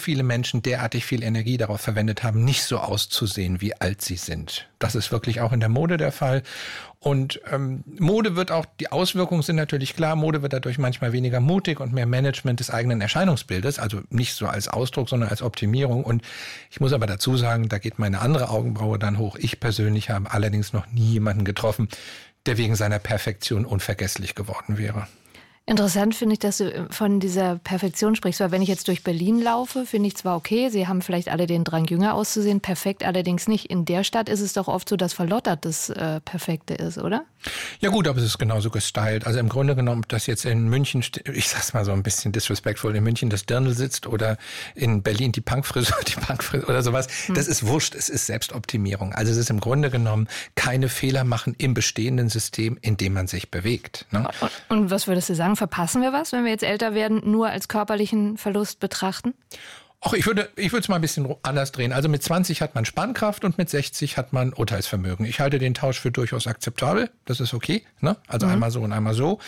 viele Menschen derartig viel Energie darauf verwendet haben, nicht so auszusehen, wie alt sie sind. Das ist wirklich auch in der Mode der Fall. Und Mode wird auch, die Auswirkungen sind natürlich klar, Mode wird dadurch manchmal weniger mutig und mehr Management des eigenen Erscheinungsbildes, also nicht so als Ausdruck, sondern als Optimierung. Und ich muss aber dazu sagen, da geht meine andere Augenbraue dann hoch. Ich persönlich habe allerdings noch nie jemanden getroffen, der wegen seiner Perfektion unvergesslich geworden wäre. Interessant finde ich, dass du von dieser Perfektion sprichst, weil wenn ich jetzt durch Berlin laufe, finde ich zwar okay, sie haben vielleicht alle den Drang, jünger auszusehen, perfekt allerdings nicht. In der Stadt ist es doch oft so, dass verlottert das Perfekte ist, oder? Ja gut, aber es ist genauso gestylt. Also im Grunde genommen, dass jetzt in München, ich sag's mal so ein bisschen disrespectful, in München das Dirndl sitzt oder in Berlin die Punkfrisur oder sowas, das ist wurscht, es ist Selbstoptimierung. Also es ist im Grunde genommen keine Fehler machen im bestehenden System, in dem man sich bewegt. Ne? Und was würdest du sagen? Verpassen wir was, wenn wir jetzt älter werden, nur als körperlichen Verlust betrachten? Ach, ich würde es mal ein bisschen anders drehen. Also mit 20 hat man Spannkraft und mit 60 hat man Urteilsvermögen. Ich halte den Tausch für durchaus akzeptabel. Das ist okay. Ne? Also einmal so und einmal so.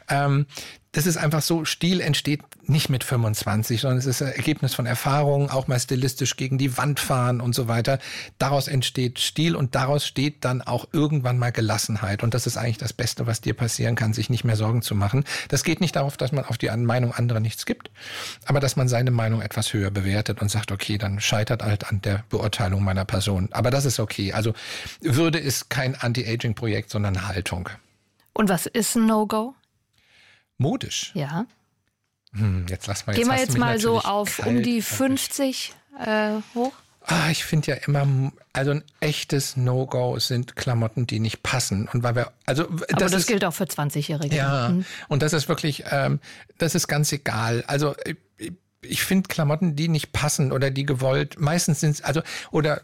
Das ist einfach so, Stil entsteht nicht mit 25, sondern es ist ein Ergebnis von Erfahrungen, auch mal stilistisch gegen die Wand fahren und so weiter. Daraus entsteht Stil und daraus steht dann auch irgendwann mal Gelassenheit. Und das ist eigentlich das Beste, was dir passieren kann, sich nicht mehr Sorgen zu machen. Das geht nicht darauf, dass man auf die Meinung anderer nichts gibt, aber dass man seine Meinung etwas höher bewertet und sagt, okay, dann scheitert halt an der Beurteilung meiner Person. Aber das ist okay. Also Würde ist kein Anti-Aging-Projekt, sondern eine Haltung. Und was ist ein No-Go? Modisch? Ja. Jetzt lass mal. Gehen wir jetzt mal so auf um die 50 hoch? Ich finde ja immer, also ein echtes No-Go sind Klamotten, die nicht passen. Und weil wir, also aber das gilt auch für 20-Jährige. Ja, und das ist wirklich, das ist ganz egal. Also ich finde Klamotten, die nicht passen oder die gewollt, meistens sind es, also, oder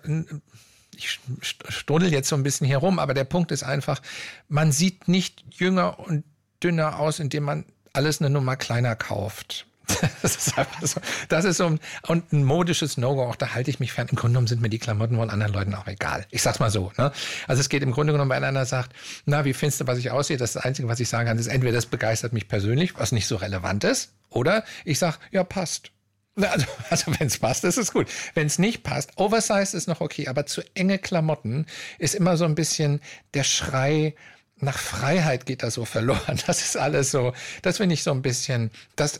ich struddel jetzt so ein bisschen hier rum, aber der Punkt ist einfach, man sieht nicht jünger und dünner aus, indem man alles eine Nummer kleiner kauft. Das ist einfach so. Das ist so und ein modisches No-Go, auch da halte ich mich fern. Im Grunde genommen sind mir die Klamotten wohl anderen Leuten auch egal. Ich sag's mal so. Ne? Also es geht im Grunde genommen, wenn einer sagt, na, wie findest du, was ich aussehe? Das ist das Einzige, was ich sagen kann, ist entweder das begeistert mich persönlich, was nicht so relevant ist, oder ich sag, ja, passt. Also wenn es passt, ist es gut. Wenn es nicht passt, Oversize ist noch okay, aber zu enge Klamotten ist immer so ein bisschen der Schrei nach Freiheit geht da so verloren. Das ist alles so, das finde ich so ein bisschen, das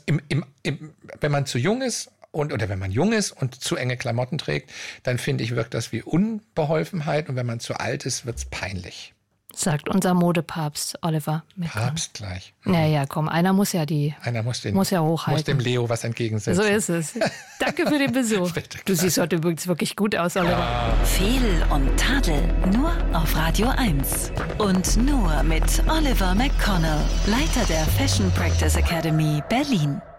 wenn man zu jung ist oder wenn man jung ist und zu enge Klamotten trägt, dann finde ich, wirkt das wie Unbeholfenheit und wenn man zu alt ist, wird's peinlich. Sagt unser Modepapst Oliver Mettmann. Papst gleich. Naja, komm, einer muss ja hochhalten. Muss dem Leo was entgegensetzen. So ist es. Danke für den Besuch. Bitte, du siehst heute übrigens wirklich gut aus, Oliver. Fehl und Tadel nur auf Radio 1. Und nur mit Oliver McConnell, Leiter der Fashion Practice Academy Berlin.